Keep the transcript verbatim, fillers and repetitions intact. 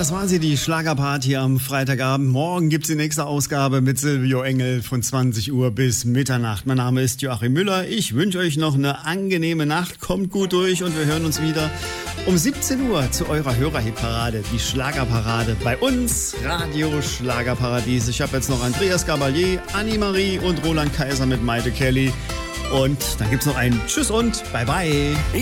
Das war sie, die Schlagerparty am Freitagabend. Morgen gibt's die nächste Ausgabe mit Silvio Engel von zwanzig Uhr bis Mitternacht. Mein Name ist Joachim Müller. Ich wünsche euch noch eine angenehme Nacht. Kommt gut durch und wir hören uns wieder um siebzehn Uhr zu eurer Hörerhitparade, die Schlagerparade bei uns, Radio Schlagerparadies. Ich habe jetzt noch Andreas Gabalier, Annie-Marie und Roland Kaiser mit Maite Kelly. Und dann gibt's noch ein Tschüss und Bye-Bye.